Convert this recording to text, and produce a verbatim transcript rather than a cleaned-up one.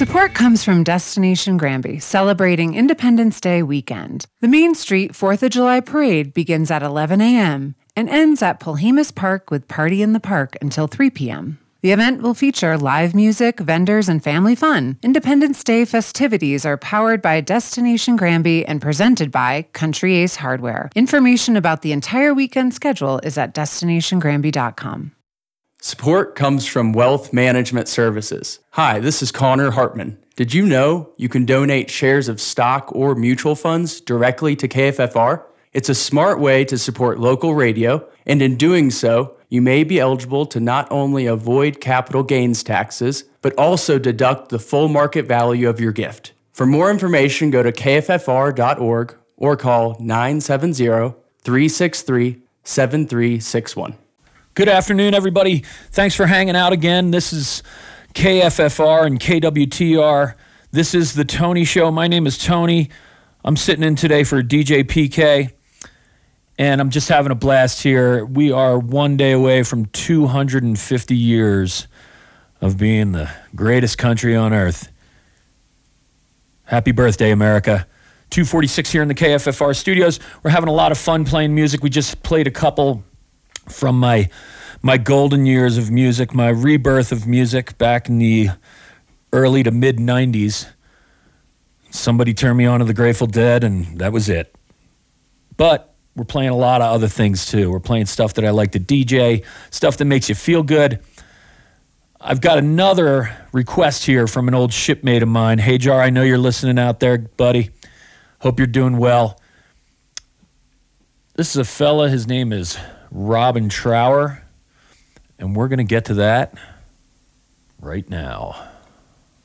Support comes from Destination Granby, celebrating Independence Day weekend. The Main Street fourth of July Parade begins at eleven a.m. and ends at Polhemus Park with Party in the Park until three p.m. The event will feature live music, vendors, and family fun. Independence Day festivities are powered by Destination Granby and presented by Country Ace Hardware. Information about the entire weekend schedule is at destination granby dot com. Support comes from Wealth Management Services. Hi, this is Connor Hartman. Did you know you can donate shares of stock or mutual funds directly to K F F R? It's a smart way to support local radio, and in doing so, you may be eligible to not only avoid capital gains taxes, but also deduct the full market value of your gift. For more information, go to K F F R dot org or call nine seven zero, three six three, seven three six one. Good afternoon, everybody. Thanks for hanging out again. This is K F F R and K W T R. This is the Tony Show. My name is Tony. I'm sitting in today for D J P K, and I'm just having a blast here. We are one day away from two hundred fifty years of being the greatest country on earth. Happy birthday, America. two forty-six here in the K F F R studios. We're having a lot of fun playing music. We just played a couple from my my golden years of music, my rebirth of music back in the early to mid nineties. Somebody turned me on to the Grateful Dead, and that was it. But we're playing a lot of other things too. We're playing stuff that I like to D J, stuff that makes you feel good. I've got another request here from an old shipmate of mine. Hey, Jar, I know you're listening out there, buddy. Hope you're doing well. This is a fella. His name is Robin Trower, and we're going to get to that right now.